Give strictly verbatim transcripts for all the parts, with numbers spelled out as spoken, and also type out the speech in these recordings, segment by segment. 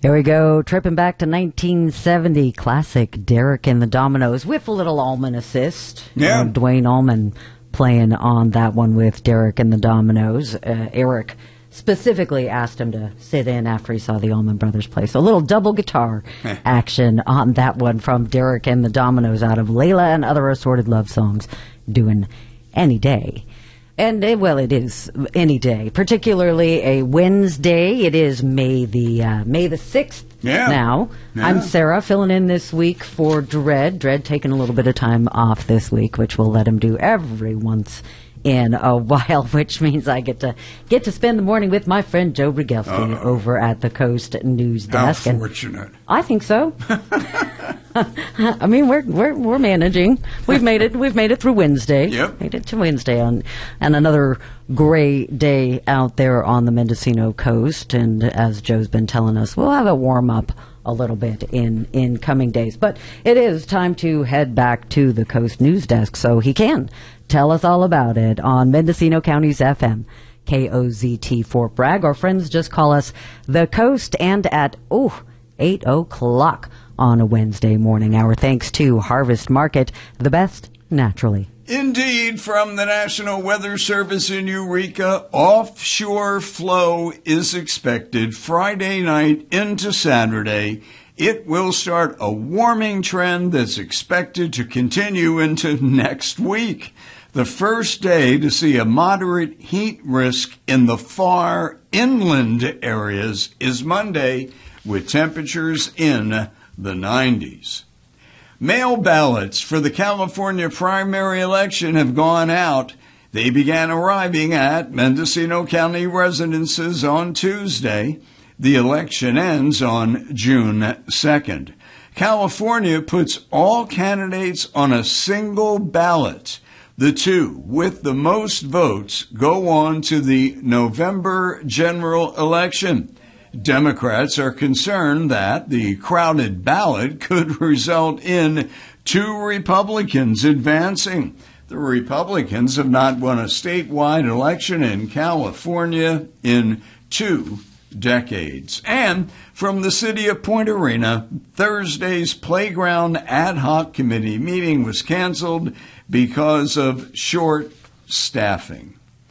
Here we go, tripping back to nineteen seventy, classic Derek and the Dominoes with a little Allman assist. Yeah. Uh, Dwayne Allman playing on that one with Derek and the Dominoes. Uh, Eric specifically asked him to sit in after he saw the Allman Brothers play. So a little double guitar action on that one from Derek and the Dominoes out of Layla and Other Assorted Love Songs, doing Any Day. And, uh, well, it is any day, particularly a Wednesday. It is May the uh, May the sixth yeah. now. Yeah. I'm Sarah, filling in this week for Dredd. Dredd taking a little bit of time off this week, which we'll let him do every once in a while, which means I get to get to spend the morning with my friend Joe Brigelski Uh-oh. over at the Coast News How Desk. fortunate. And I think so. I mean, we're we're we're managing. We've made it. We've made it through Wednesday. Yep. Made it to Wednesday on, and another gray day out there on the Mendocino coast. And as Joe's been telling us, we'll have a warm up a little bit in in coming days. But it is time to head back to the Coast News Desk so he can tell us all about it on Mendocino County's F M. K O Z T Fort Bragg. Our friends just call us the Coast, and at oh eight o'clock on a Wednesday morning. Our thanks to Harvest Market, the best naturally. Indeed, from the National Weather Service in Eureka, offshore flow is expected Friday night into Saturday. It will start a warming trend that's expected to continue into next week. The first day to see a moderate heat risk in the far inland areas is Monday, with temperatures in the nineties. Mail ballots for the California primary election have gone out. They began arriving at Mendocino County residences on Tuesday. The election ends on June second. California puts all candidates on a single ballot. The two with the most votes go on to the November general election. Democrats are concerned that the crowded ballot could result in two Republicans advancing. The Republicans have not won a statewide election in California in two decades. And from the city of Point Arena, Thursday's Playground Ad Hoc Committee meeting was canceled because of short staffing.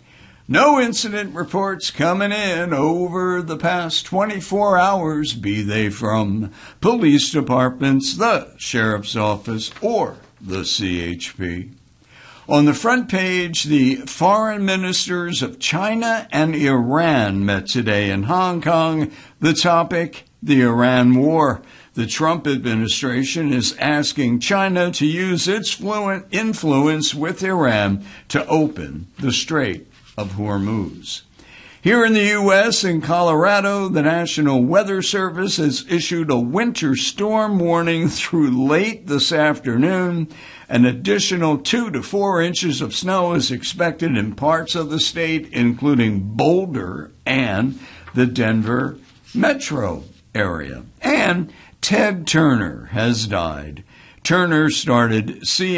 No incident reports coming in over the past twenty-four hours, be they from police departments, the sheriff's office, or the C H P. On the front page, the foreign ministers of China and Iran met today in Hong Kong. The topic, the Iran war. The Trump administration is asking China to use its fluent influence with Iran to open the Strait of Hormuz. Here in the U S, in Colorado, the National Weather Service has issued a winter storm warning through late this afternoon. An additional two to four inches of snow is expected in parts of the state, including Boulder and the Denver metro area. And Ted Turner has died. Turner started C